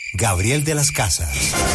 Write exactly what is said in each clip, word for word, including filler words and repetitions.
Gabriel de las Casas.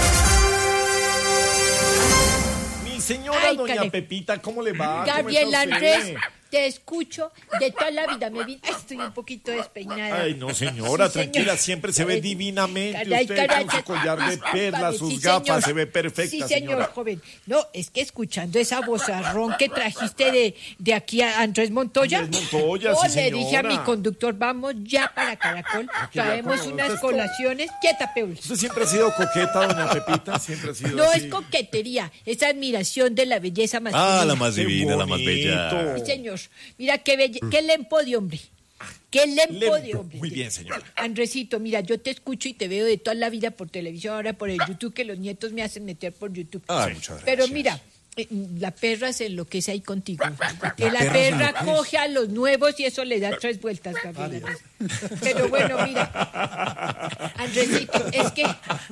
Mi señora Ay, doña care... Pepita, ¿cómo le va? Gabriel Andrés, te escucho de toda la vida. Me vi... Estoy un poquito despeinada. Ay, no, señora, Sí, tranquila, señor. siempre se ve Eh, divinamente caray, usted caray, con su collar de discúlpame, perlas, sus sí, gafas, señor. se ve perfecta, Sí, señor, señora. joven. No, es que escuchando esa vozarrón que trajiste de, de aquí a Andrés Montoya. Andrés Montoya, no, sí, le dije a señora. mi conductor, vamos ya para Caracol, que ya traemos como- unas usted es como- colaciones. Quieta, Peul. Usted siempre ha sido coqueta, doña Pepita, siempre ha sido No así. es coquetería, es admiración de la belleza masculina. Ah, la más Qué divina, la más bonito. bella. Sí, señor. Mira qué belle... qué lempo de hombre. Qué lempo de Lempo. hombre. Muy bien, señora. Andresito, mira, yo te escucho y te veo de toda la vida por televisión, ahora por el YouTube, que los nietos me hacen meter por YouTube. Ay, muchas gracias. Pero mira, eh, la perra se enloquece ahí contigo. Que la perra coge a los nuevos y eso le da tres vueltas, Gabriel. Pero bueno, mira, Andresito, es que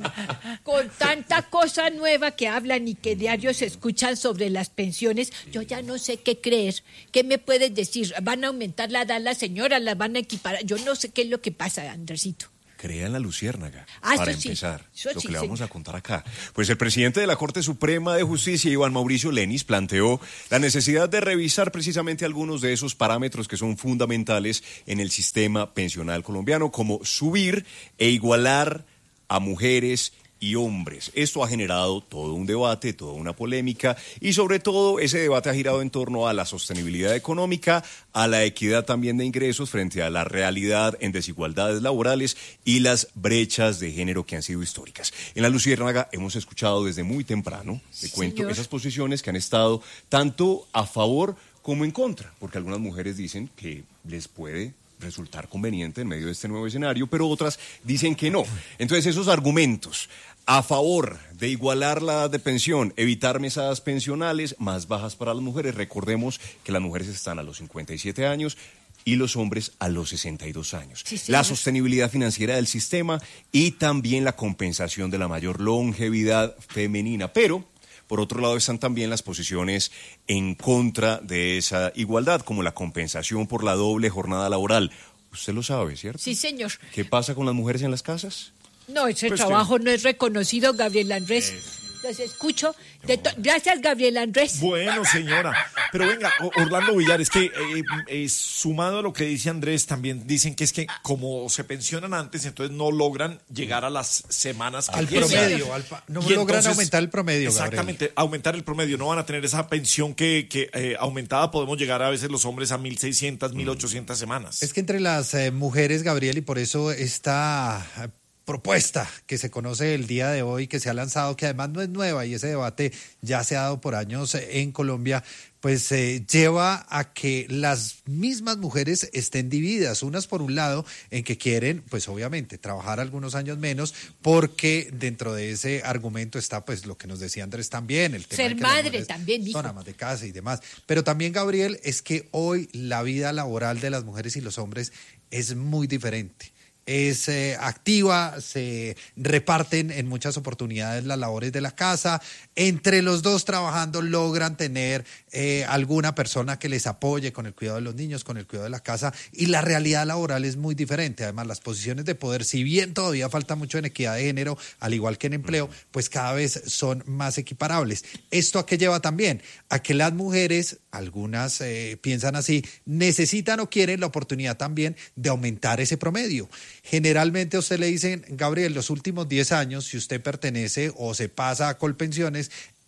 con tanta cosa nueva que hablan y que diarios se escuchan sobre las pensiones, yo ya no sé qué creer. ¿Qué me puedes decir? ¿Van a aumentar la edad las señoras? ¿Las van a equiparar? Yo no sé qué es lo que pasa, Andresito. Crea en la luciérnaga, Ah, para eso sí, empezar, eso lo sí, que le vamos señor. a contar acá. Pues el presidente de la Corte Suprema de Justicia, Iván Mauricio Lenis, planteó la necesidad de revisar precisamente algunos de esos parámetros que son fundamentales en el sistema pensional colombiano, como subir e igualar a mujeres y hombres. Esto ha generado todo un debate, toda una polémica y sobre todo ese debate ha girado en torno a la sostenibilidad económica, a la equidad también de ingresos frente a la realidad en desigualdades laborales y las brechas de género que han sido históricas. En la Luciérnaga hemos escuchado desde muy temprano, te cuento, Señor. esas posiciones que han estado tanto a favor como en contra, porque algunas mujeres dicen que les puede resultar conveniente en medio de este nuevo escenario, pero otras dicen que no. Entonces esos argumentos a favor de igualar la edad de pensión, evitar mesadas pensionales más bajas para las mujeres. Recordemos que las mujeres están a los cincuenta y siete años y los hombres a los sesenta y dos años. Sí, señor. La sostenibilidad financiera del sistema y también la compensación de la mayor longevidad femenina. Pero, por otro lado, están también las posiciones en contra de esa igualdad, como la compensación por la doble jornada laboral. Usted lo sabe, ¿cierto? Sí, señor. ¿Qué pasa con las mujeres en las casas? No, ese Pues trabajo no es reconocido, Gabriel Andrés. Los escucho. De to- Gracias, Gabriel Andrés. Bueno, señora. Pero venga, O- Orlando Villar, es que eh, eh, sumado a lo que dice Andrés, también dicen que es que como se pensionan antes, entonces no logran llegar a las semanas que Al quieren. promedio, al pa- no Y logran entonces, aumentar el promedio, Exactamente, aumentar el promedio. No van a tener esa pensión que, que eh, aumentada podemos llegar a veces los hombres a mil seiscientas, mil ochocientas semanas. Es que entre las eh, mujeres, Gabriel, y por eso esta eh, propuesta que se conoce el día de hoy, que se ha lanzado, que además no es nueva y ese debate ya se ha dado por años eh, en Colombia, pues eh, lleva a que las mismas mujeres estén divididas, unas por un lado en que quieren, pues obviamente, trabajar algunos años menos, porque dentro de ese argumento está pues lo que nos decía Andrés también, el tema Ser de que las madre mujeres también, dijo. son amas de casa y demás. Pero también, Gabriel, es que hoy la vida laboral de las mujeres y los hombres es muy diferente. Es eh, activa, se reparten en muchas oportunidades las labores de la casa, entre los dos trabajando logran tener eh, alguna persona que les apoye con el cuidado de los niños, con el cuidado de la casa, y la realidad laboral es muy diferente. Además, las posiciones de poder, si bien todavía falta mucho en equidad de género, al igual que en empleo, pues cada vez son más equiparables. ¿Esto a qué lleva también? A que las mujeres, algunas eh, piensan así, necesitan o quieren la oportunidad también de aumentar ese promedio. Generalmente a usted le dicen, Gabriel, los últimos diez años, si usted pertenece o se pasa a Colpensiones,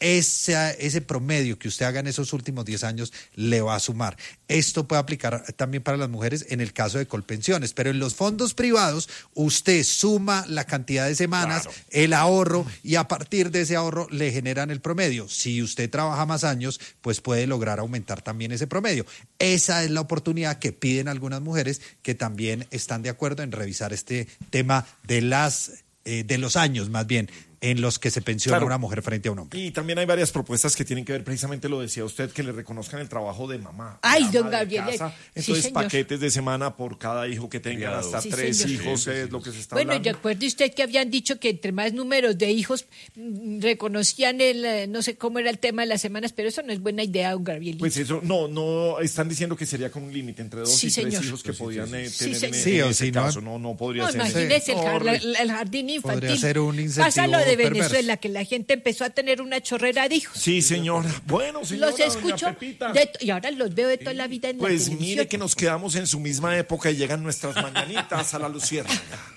ese, ese promedio que usted haga en esos últimos diez años le va a sumar. Esto puede aplicar también para las mujeres en el caso de Colpensiones, pero en los fondos privados usted suma la cantidad de semanas, claro, el ahorro, y a partir de ese ahorro le generan el promedio. Si usted trabaja más años, pues puede lograr aumentar también ese promedio. Esa es la oportunidad que piden algunas mujeres que también están de acuerdo en revisar este tema de las eh, de los años más bien en los que se pensiona Claro. una mujer frente a un hombre. Y también hay varias propuestas que tienen que ver, precisamente lo decía usted, que le reconozcan el trabajo de mamá. Ay, de don ama de Gabriel, casa. sí, Entonces, señor. paquetes de semana por cada hijo que tengan, hasta Sí, tres señor. hijos, es lo que se está Bueno, hablando. recuerde usted que habían dicho que entre más números de hijos mm, reconocían el, eh, no sé cómo era el tema de las semanas, pero eso no es buena idea, don Gabriel. Pues eso, no, no, están diciendo que sería con un límite entre dos Sí, y tres señor. hijos que podían eh, Sí, tener en, señor. en Sí, o ese si no, caso. No, no podría No, ser. imagínese el, jar- Horrible. el- el jardín infantil. Podría ser un incentivo Pasa lo de perverso. Venezuela, que la gente empezó a tener una chorrera de hijos. Sí, señora. Bueno, señora, Los doña escucho Pepita. de to- y ahora los veo de toda la vida en la Pues televisión. mire que nos quedamos en su misma época y llegan nuestras mañanitas a la luciérnaga.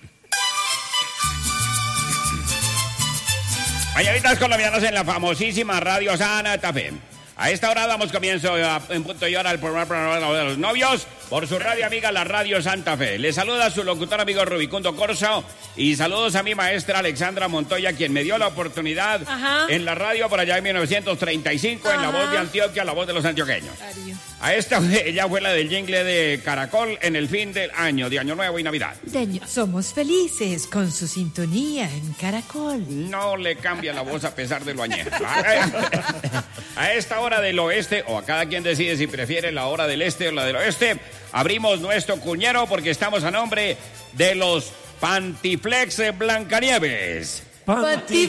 Mañanitas colombianas en la famosísima Radio Santa Fe. A esta hora damos comienzo a- en punto y hora al programa, programa de los novios por su radio amiga, la Radio Santa Fe. Les saluda su locutor amigo Rubicundo Corso y saludos a mi maestra Alexandra Montoya, quien me dio la oportunidad Ajá. en la radio por allá en mil novecientos treinta y cinco en La Ajá. Voz de Antioquia, La Voz de los Antioqueños. Darío. A esta ella fue la del jingle de Caracol en el fin del año, de Año Nuevo y Navidad. Somos felices con su sintonía en Caracol. No le cambia la voz a pesar de lo añejo. A esta hora del oeste, o a cada quien decide si prefiere la hora del este o la del oeste, abrimos nuestro cuñero porque estamos a nombre de los Pantiflex Blancanieves. Panty